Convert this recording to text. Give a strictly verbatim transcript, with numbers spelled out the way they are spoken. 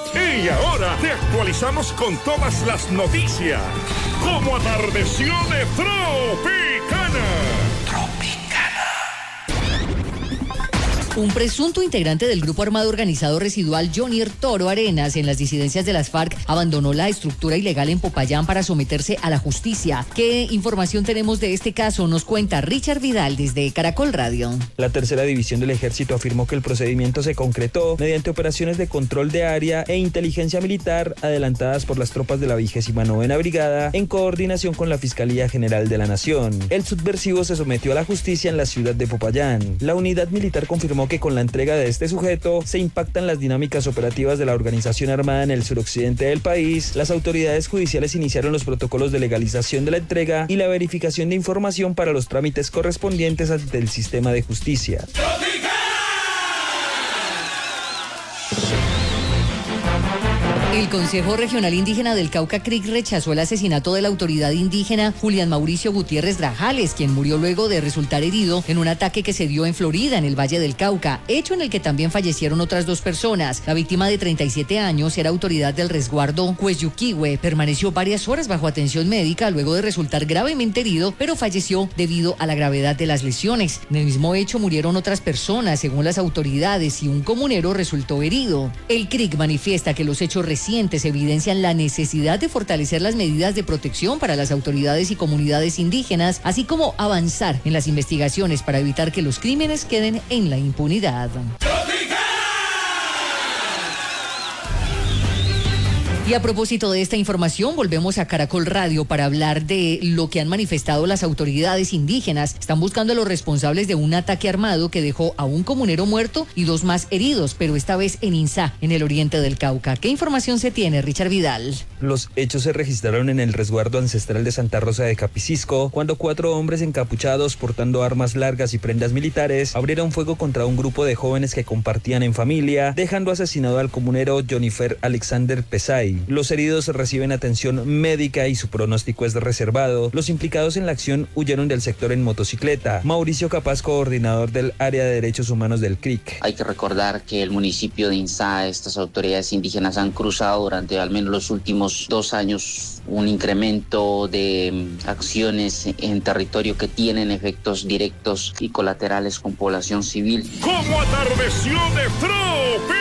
Y ahora te actualizamos con todas las noticias. Como atardeció de Tropicana. Un presunto integrante del grupo armado organizado residual Jonier Toro Arenas en las disidencias de las FARC abandonó la estructura ilegal en Popayán para someterse a la justicia. ¿Qué información tenemos de este caso? Nos cuenta Richard Vidal desde Caracol Radio. La tercera división del ejército afirmó que el procedimiento se concretó mediante operaciones de control de área e inteligencia militar adelantadas por las tropas de la vigésima novena brigada en coordinación con la Fiscalía General de la Nación. El subversivo se sometió a la justicia en la ciudad de Popayán. La unidad militar confirmó que con la entrega de este sujeto se impactan las dinámicas operativas de la organización armada en el suroccidente del país. Las autoridades judiciales iniciaron los protocolos de legalización de la entrega y la verificación de información para los trámites correspondientes ante el sistema de justicia. El Consejo Regional Indígena del Cauca C R I C rechazó el asesinato de la autoridad indígena Julián Mauricio Gutiérrez Grajales, quien murió luego de resultar herido en un ataque que se dio en Florida, en el Valle del Cauca, hecho en el que también fallecieron otras dos personas. La víctima de treinta y siete años era autoridad del resguardo Cueyuquihue. Permaneció varias horas bajo atención médica luego de resultar gravemente herido, pero falleció debido a la gravedad de las lesiones. En el mismo hecho murieron otras personas, según las autoridades, y un comunero resultó herido. El C R I C manifiesta que los hechos recientes evidencian la necesidad de fortalecer las medidas de protección para las autoridades y comunidades indígenas, así como avanzar en las investigaciones para evitar que los crímenes queden en la impunidad. Y a propósito de esta información, volvemos a Caracol Radio para hablar de lo que han manifestado las autoridades indígenas. Están buscando a los responsables de un ataque armado que dejó a un comunero muerto y dos más heridos, pero esta vez en Insá, en el oriente del Cauca. ¿Qué información se tiene, Richard Vidal? Los hechos se registraron en el resguardo ancestral de Santa Rosa de Capicisco, cuando cuatro hombres encapuchados portando armas largas y prendas militares abrieron fuego contra un grupo de jóvenes que compartían en familia, dejando asesinado al comunero Jonifer Alexander Pesay. Los heridos reciben atención médica y su pronóstico es reservado. Los implicados en la acción huyeron del sector en motocicleta. Mauricio Capaz, coordinador del área de derechos humanos del C R I C. Hay que recordar que el municipio de Insá, estas autoridades indígenas han cruzado durante al menos los últimos dos años un incremento de acciones en territorio que tienen efectos directos y colaterales con población civil. Como atardeció de Tropicana.